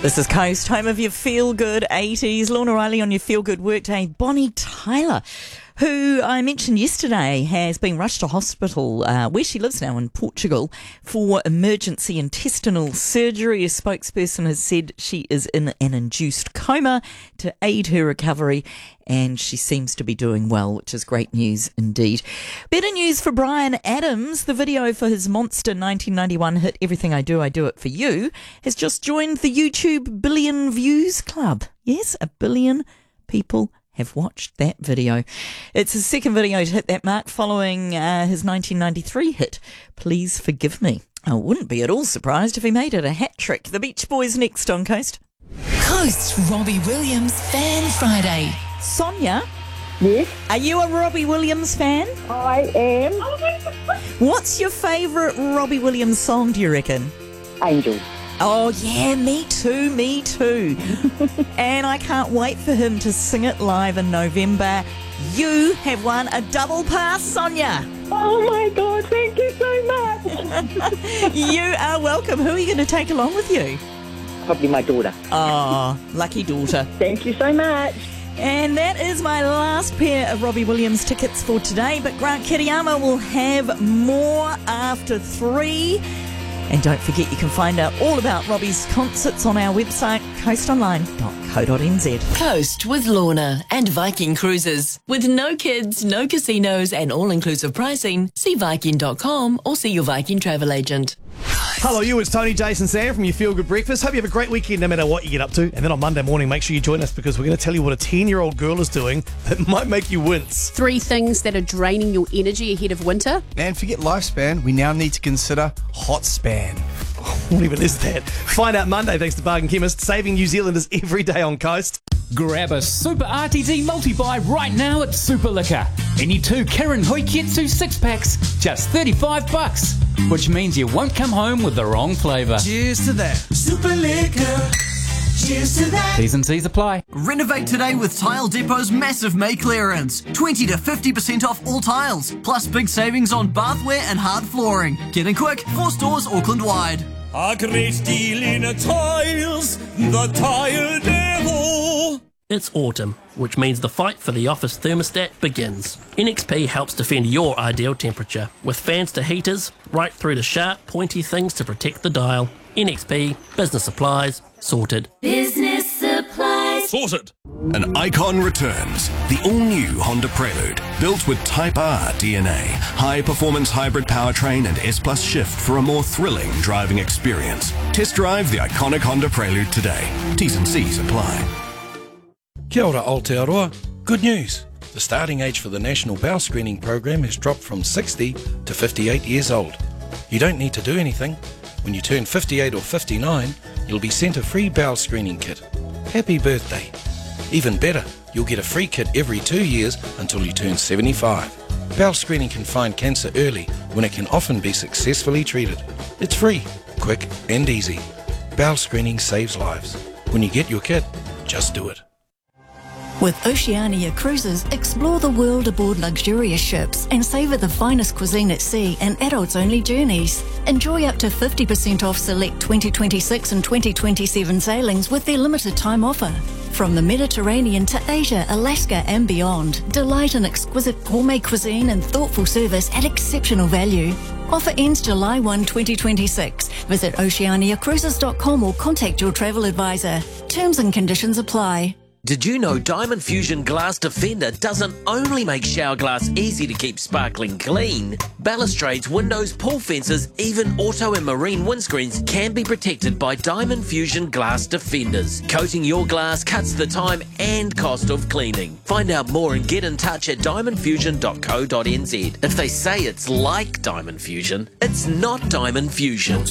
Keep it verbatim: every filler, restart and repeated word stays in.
This is Coast, home of your feel-good eighties. Lorna Riley on your feel-good workday. Bonnie Tyler, who I mentioned yesterday, has been rushed to hospital uh, where she lives now in Portugal for emergency intestinal surgery. A spokesperson has said she is in an induced coma to aid her recovery, and she seems to be doing well, which is great news indeed. Better news for Bryan Adams. The video for his monster nineteen ninety-one hit Everything I Do, I Do It For You has just joined the YouTube Billion Views Club. Yes, a billion people have watched that video. It's his second video to hit that mark following uh, his nineteen ninety-three hit, Please Forgive Me. I wouldn't be at all surprised if he made it a hat trick. The Beach Boys next on Coast. Coast's Robbie Williams Fan Friday. Sonia, Yes, are you a Robbie Williams fan? I am. What's your favourite Robbie Williams song, do you reckon? Angel. Oh, yeah, me too, me too. And I can't wait for him to sing it live in November. You have won a double pass, Sonia. Oh my God, thank you so much. You are welcome. Who are you going to take along with you? Probably my daughter. Oh, lucky daughter. Thank you so much. And that is my last pair of Robbie Williams tickets for today. But Grant Kiriyama will have more after three. And don't forget, you can find out all about Robbie's concerts on our website, coast online dot co dot n z. Coast with Lorna and Viking Cruises. With no kids, no casinos and all-inclusive pricing, see Viking dot com or see your Viking travel agent. Hello, you. It's Tony, Jason, Sam from your Feel Good Breakfast. Hope you have a great weekend no matter what you get up to. And then on Monday morning, make sure you join us because we're going to tell you what a ten-year-old girl is doing that might make you wince. Three things that are draining your energy ahead of winter. And forget lifespan, we now need to consider hot span. What even is that? Find out Monday thanks to Bargain Chemist, saving New Zealanders every day on Coast. Grab a Super R T Z multi-buy right now at Super Liquor. Any two Kirin Hoiketsu six-packs, just thirty-five bucks. Which means you won't come home with the wrong flavour. Cheers to that. Super Liquor. Cheers to that. T's and C's apply. Renovate today with Tile Depot's massive May clearance. twenty to fifty percent off all tiles. Plus big savings on bathware and hard flooring. Get in quick. Four stores Auckland-wide. A great deal in tiles. The Tile Depot. It's autumn, which means the fight for the office thermostat begins. N X P helps defend your ideal temperature, with fans to heaters, right through to sharp, pointy things to protect the dial. N X P, business supplies, sorted. Business supplies. Sorted. An icon returns. The all-new Honda Prelude, built with Type R D N A, high-performance hybrid powertrain and S-Plus shift for a more thrilling driving experience. Test drive the iconic Honda Prelude today. T's and C's apply. Kia ora Aotearoa. Good news. The starting age for the National Bowel Screening Program has dropped from sixty to fifty-eight years old. You don't need to do anything. When you turn fifty-eight or fifty-nine, you'll be sent a free bowel screening kit. Happy birthday. Even better, you'll get a free kit every two years until you turn seventy-five. Bowel screening can find cancer early when it can often be successfully treated. It's free, quick and easy. Bowel screening saves lives. When you get your kit, just do it. With Oceania Cruises, explore the world aboard luxurious ships and savour the finest cuisine at sea and adults-only journeys. Enjoy up to fifty percent off select twenty twenty-six and twenty twenty-seven sailings with their limited time offer. From the Mediterranean to Asia, Alaska and beyond, delight in exquisite gourmet cuisine and thoughtful service at exceptional value. Offer ends July first, twenty twenty-six. Visit oceania cruises dot com or contact your travel advisor. Terms and conditions apply. Did you know Diamond Fusion Glass Defender doesn't only make shower glass easy to keep sparkling clean? Balustrades, windows, pool fences, even auto and marine windscreens can be protected by Diamond Fusion Glass Defenders. Coating your glass cuts the time and cost of cleaning. Find out more and get in touch at diamond fusion dot co dot n z. If they say it's like Diamond Fusion, it's not Diamond Fusion.